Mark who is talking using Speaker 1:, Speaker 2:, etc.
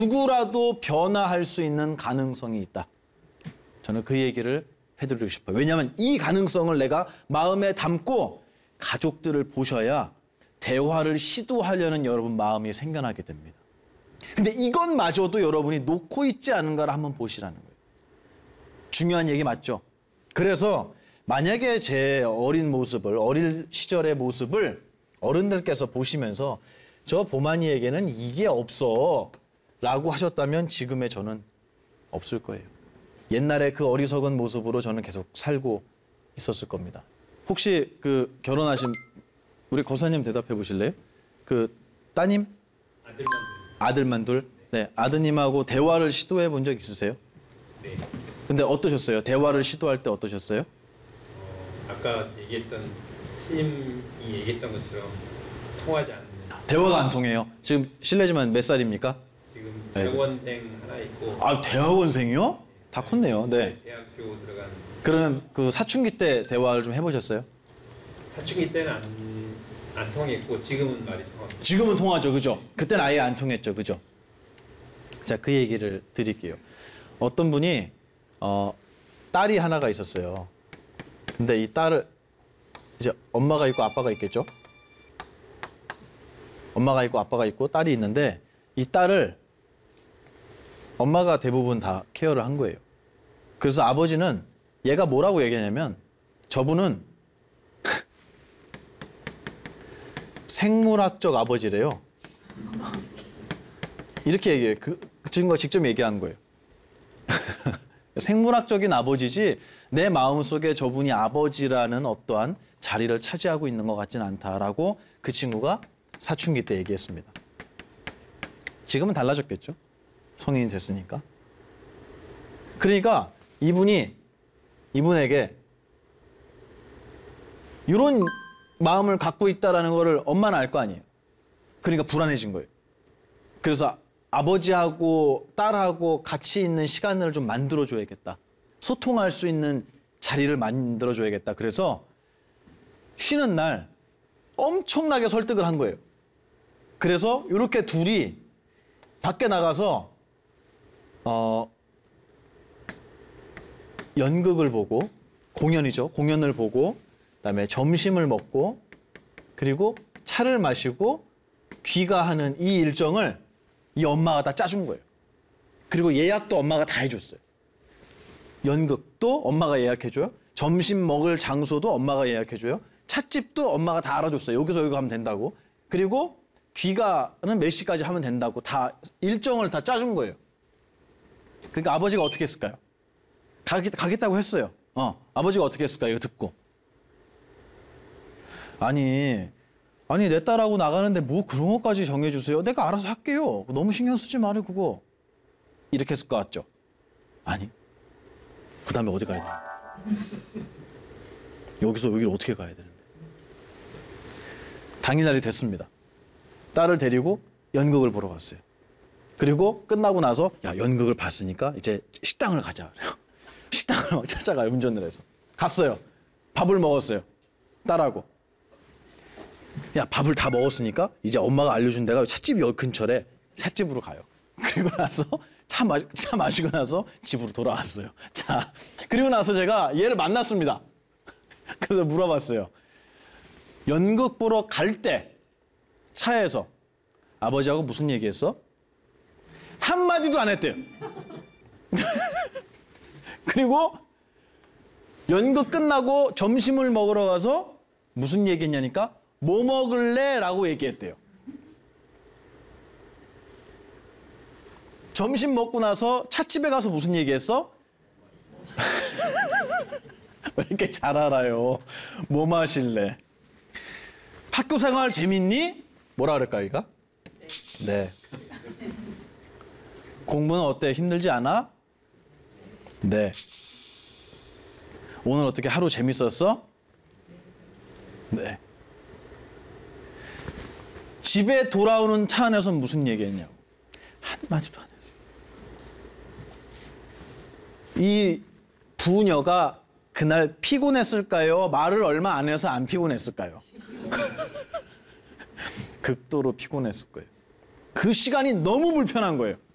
Speaker 1: 누구라도 변화할 수 있는 가능성이 있다. 저는 그 얘기를 해드리고 싶어요. 왜냐하면 이 가능성을 내가 마음에 담고 가족들을 보셔야 대화를 시도하려는 여러분 마음이 생겨나게 됩니다. 근데 이것마저도 여러분이 놓고 있지 않은가를 한번 보시라는 거예요. 중요한 얘기 맞죠? 그래서 만약에 제 어린 모습을, 어릴 시절의 모습을 어른들께서 보시면서 저 보만이에게는 이게 없어 라고 하셨다면 지금의 저는 없을 거예요. 옛날에 그 어리석은 모습으로 저는 계속 살고 있었을 겁니다. 혹시 그 결혼하신 우리 거사님 대답해 보실래요? 그 따님? 아들만 둘? 네, 아드님하고 대화를 시도해 본 적 있으세요?
Speaker 2: 네.
Speaker 1: 근데 어떠셨어요? 대화를 시도할 때 어떠셨어요?
Speaker 2: 아까 얘기했던 스님이 얘기했던 것처럼 통하지 않는.
Speaker 1: 대화가 안 통해요. 지금 실례지만 몇 살입니까?
Speaker 2: 지금 대학원생 하나 있고.
Speaker 1: 아, 대학원생이요? 다 컸네요. 네.
Speaker 2: 대학교 들어간.
Speaker 1: 그러면 그 사춘기 때 대화를 좀 해보셨어요?
Speaker 2: 사춘기 때는 안 통했고 지금은 말이 통합니다.
Speaker 1: 지금은 통하죠, 그죠? 그때는 아예 안 통했죠, 그죠? 자, 그 얘기를 드릴게요. 어떤 분이 딸이 하나가 있었어요. 근데 이 딸을 이제 엄마가 있고 아빠가 있겠죠? 엄마가 있고 아빠가 있고 딸이 있는데 이 딸을 엄마가 대부분 다 케어를 한 거예요. 그래서 아버지는 얘가 뭐라고 얘기하냐면 저분은 생물학적 아버지래요. 이렇게 얘기해요. 그 친구가 직접 얘기한 거예요. 생물학적인 아버지지 내 마음속에 저분이 아버지라는 어떠한 자리를 차지하고 있는 것 같지는 않다라고 그 친구가 사춘기 때 얘기했습니다. 지금은 달라졌겠죠. 성인이 됐으니까. 그러니까 이분에게 이런 마음을 갖고 있다라는 거를 엄마는 알 거 아니에요. 그러니까 불안해진 거예요. 그래서 아버지하고 딸하고 같이 있는 시간을 좀 만들어줘야겠다. 소통할 수 있는 자리를 만들어줘야겠다. 그래서 쉬는 날 엄청나게 설득을 한 거예요. 그래서 이렇게 둘이 밖에 나가서 연극을 보고 공연이죠. 공연을 보고 그다음에 점심을 먹고 그리고 차를 마시고 귀가하는 이 일정을 이 엄마가 다 짜준 거예요. 그리고 예약도 엄마가 다 해줬어요. 연극도 엄마가 예약해줘요. 점심 먹을 장소도 엄마가 예약해줘요. 찻집도 엄마가 다 알아줬어요. 여기서 여기 가면 된다고. 그리고 귀가는 몇 시까지 하면 된다고 다 일정을 다 짜준 거예요. 그러니까 아버지가 어떻게 했을까요? 가겠다고 했어요. 아버지가 어떻게 했을까요? 이거 듣고. 아니 내 딸하고 나가는데 뭐 그런 것까지 정해주세요. 내가 알아서 할게요. 너무 신경 쓰지 말아요 그거. 이렇게 했을 것 같죠? 아니. 그 다음에 어디 가야 돼? 여기서 여기를 어떻게 가야 되는데? 당일날이 됐습니다. 딸을 데리고 연극을 보러 갔어요. 그리고 끝나고 나서 야 연극을 봤으니까 이제 식당을 가자. 식당을 막 찾아가요. 운전을 해서. 갔어요. 밥을 먹었어요. 딸하고. 야 밥을 다 먹었으니까 이제 엄마가 알려준 데가 찻집이 여기 근처래. 찻집으로 가요. 그리고 나서 차 마시고 나서 집으로 돌아왔어요. 자, 그리고 나서 제가 얘를 만났습니다. 그래서 물어봤어요. 연극 보러 갈 때 차에서 아버지하고 무슨 얘기했어? 한마디도 안 했대요. 그리고 연극 끝나고 점심을 먹으러 가서 무슨 얘기했냐니까 뭐 먹을래? 라고 얘기했대요. 점심 먹고 나서 찻집에 가서 무슨 얘기했어? 왜 이렇게 잘 알아요? 뭐 마실래? 학교 생활 재밌니? 뭐라 그럴까, 이가? 네. 공부는 어때? 힘들지 않아? 네. 오늘 어떻게 하루 재밌었어? 네. 집에 돌아오는 차 안에서 무슨 얘기했냐고. 한마디도 안 했어요. 이 부녀가 그날 피곤했을까요? 말을 얼마 안 해서 안 피곤했을까요? 극도로 피곤했을 거예요. 그 시간이 너무 불편한 거예요.